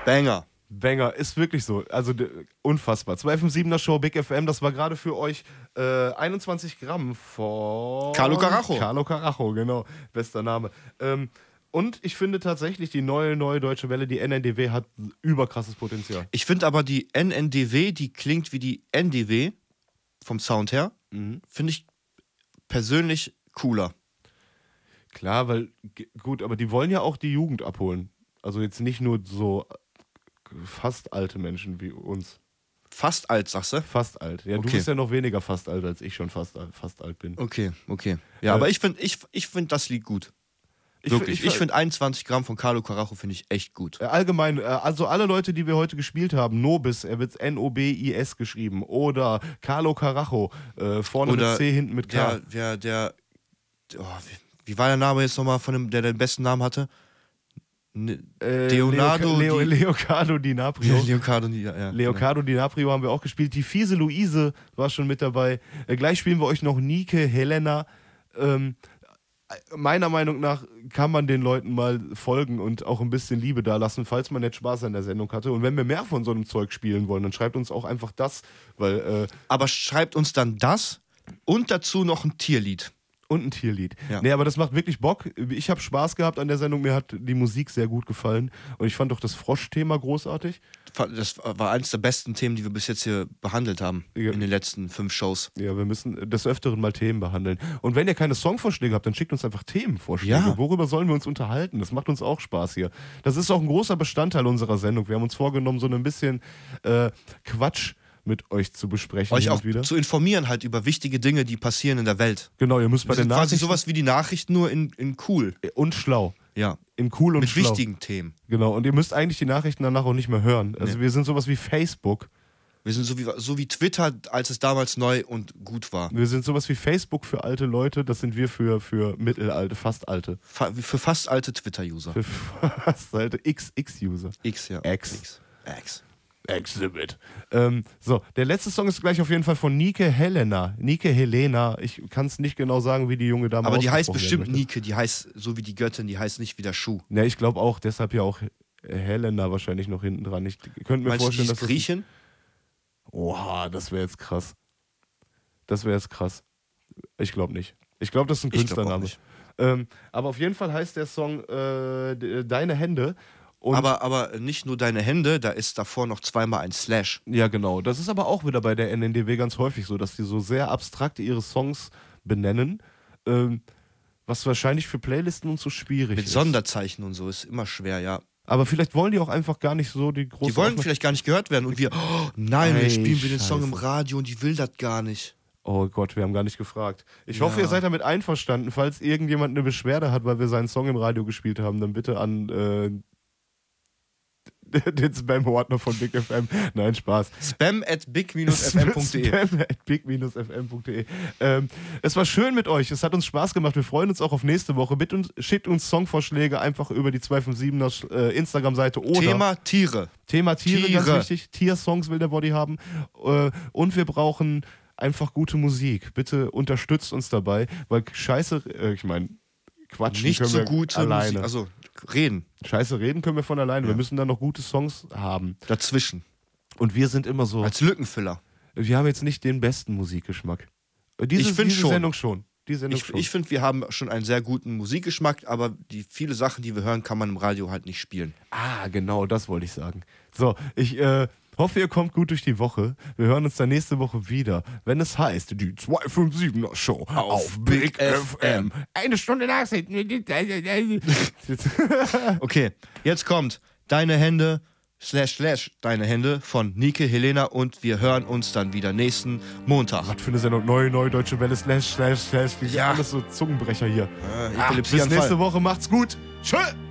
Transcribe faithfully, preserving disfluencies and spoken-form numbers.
Banger. Banger, ist wirklich so. Also d- unfassbar. zwei fünf siebener Show, Big F M, das war gerade für euch äh, einundzwanzig Gramm von... Carlo Carajo. Carlo Carajo, genau. Bester Name. Ähm, und ich finde tatsächlich, die neue, neue Deutsche Welle, die N N D W, hat überkrasses Potenzial. Ich finde aber die N N D W, die klingt wie die N D W vom Sound her, Mhm. finde ich persönlich cooler. Klar, weil, g- gut, aber die wollen ja auch die Jugend abholen. Also jetzt nicht nur so fast alte Menschen wie uns. Fast alt, sagst du? Fast alt. Ja, du Okay. bist ja noch weniger fast alt, als ich schon fast, al- fast alt bin. Okay, okay. Ja, Äh, aber ich finde ich, ich find das Lied gut. Ich, Wirklich. Ich, Ich, finde einundzwanzig Gramm von Carlo Carajo finde ich echt gut. Äh, Allgemein, äh, also alle Leute, die wir heute gespielt haben, Nobis, er wird N O B I S geschrieben, oder Carlo Carajo, äh, vorne Oder mit C, hinten mit K. Der, der, der, oh, wie, wie war der Name jetzt nochmal von dem, der den besten Namen hatte? Ne, Äh, Leonardo Leo, Leo, Di- Leocardo DiNaprio. Leonardo, ja, ja. Leocardo DiNaprio haben wir auch gespielt. Die fiese Luise war schon mit dabei. Äh, gleich spielen wir euch noch Nike, Helena. Ähm, meiner Meinung nach kann man den Leuten mal folgen und auch ein bisschen Liebe da lassen, falls man jetzt Spaß an der Sendung hatte. Und wenn wir mehr von so einem Zeug spielen wollen, dann schreibt uns auch einfach das, weil äh, Aber schreibt uns dann das und dazu noch ein Tierlied. und ein Tierlied. Ja. Nee, aber das macht wirklich Bock. Ich habe Spaß gehabt an der Sendung. Mir hat die Musik sehr gut gefallen. Und ich fand auch das Frosch-Thema großartig. Das war eines der besten Themen, die wir bis jetzt hier behandelt haben Ja. in den letzten fünf Shows. Ja, wir müssen des Öfteren mal Themen behandeln. Und wenn ihr keine Songvorschläge habt, dann schickt uns einfach Themenvorschläge. Ja. Worüber sollen wir uns unterhalten? Das macht uns auch Spaß hier. Das ist auch ein großer Bestandteil unserer Sendung. Wir haben uns vorgenommen, so ein bisschen äh, Quatsch mit euch zu besprechen. Euch hin auch und wieder. zu informieren halt über wichtige Dinge, die passieren in der Welt. Genau, ihr müsst bei Wir den sind quasi Nachrichten... sowas wie die Nachrichten, nur in, in cool. Und schlau. Ja. In cool und Mit schlau. wichtigen Themen. Genau, und ihr müsst eigentlich die Nachrichten danach auch nicht mehr hören. Also Nee. wir sind sowas wie Facebook. Wir sind so wie, so wie Twitter, als es damals neu und gut war. Wir sind sowas wie Facebook für alte Leute. Das sind wir für, für mittelalte, fast alte. Fa für fast alte Twitter-User. Für fast alte X X-User. X, ja. X. X. X. Exhibit. Ähm, so, der letzte Song ist gleich auf jeden Fall von Nike Helena. Nike Helena. Ich kann es nicht genau sagen, wie die junge Dame Aber die heißt ausgesprochen bestimmt werden möchte. Nike, die heißt so wie die Göttin, die heißt nicht wie der Schuh. Ja, ich glaube auch, deshalb ja auch Helena wahrscheinlich noch hinten dran. Ich könnte mir Meinst du, die vorstellen, ist dass das... Griechin? Oha, das wäre jetzt krass. Das wäre jetzt krass. Ich glaube nicht. Ich glaube, das ist ein Ich glaub auch Künstlername. nicht. Ähm, aber auf jeden Fall heißt der Song äh, D- Deine Hände. Und Aber, aber nicht nur deine Hände, da ist davor noch zweimal ein Slash. ja, genau. Das ist aber auch wieder bei der N N D W ganz häufig so, dass die so sehr abstrakt ihre Songs benennen, ähm, was wahrscheinlich für Playlisten und so schwierig Mit ist. Sonderzeichen und so ist immer schwer, ja. Aber vielleicht wollen die auch einfach gar nicht so die große... Die wollen Aufmerk- vielleicht gar nicht gehört werden und wir, oh, nein, Ey, wir spielen wir den Song im Scheiße. Radio und die will das gar nicht. Oh Gott, wir haben gar nicht gefragt. Ich Ja. hoffe, ihr seid damit einverstanden. Falls irgendjemand eine Beschwerde hat, weil wir seinen Song im Radio gespielt haben, dann bitte an äh, den Spam-Ordner von Big F M. Nein, Spaß. Spam at big f m punkt de. Spam at big f m punkt de. Ähm, es war schön mit euch. Es hat uns Spaß gemacht. Wir freuen uns auch auf nächste Woche. Bitte uns, schickt uns Songvorschläge einfach über die zwei fünf siebener äh, Instagram-Seite oder Thema Tiere. Thema Tiere, Tiere. ganz wichtig. Tiersongs will der Body haben. Äh, und wir brauchen einfach gute Musik. Bitte unterstützt uns dabei, weil Scheiße, äh, ich meine, Quatschen Nicht können so wir gute alleine. Musik. Also reden Scheiße reden können wir von alleine. Wir Ja. müssen dann noch gute Songs haben. dazwischen. Und wir sind immer so, Als Lückenfüller. wir haben jetzt nicht den besten Musikgeschmack. Diese, Ich find diese schon. Sendung schon. Die Sendung Ich, schon. ich finde, wir haben schon einen sehr guten Musikgeschmack, aber die viele Sachen, die wir hören, kann man im Radio halt nicht spielen. ah, genau, das wollte ich sagen. So, ich äh, hoffe, ihr kommt gut durch die Woche. Wir hören uns dann nächste Woche wieder, wenn es heißt, die zwei fünf siebener Show auf, Big F M. Eine Stunde Nachrichten. Okay, jetzt kommt Deine Hände, slash slash Deine Hände von Nike Helena und wir hören uns dann wieder nächsten Montag. Was für eine Sendung? Neue, neue Deutsche Welle, slash, slash, slash. Die sind Ja. alles so Zungenbrecher hier. Äh, Ah, Epilepsie bis nächste Anfall. Woche. Macht's gut. Tschö.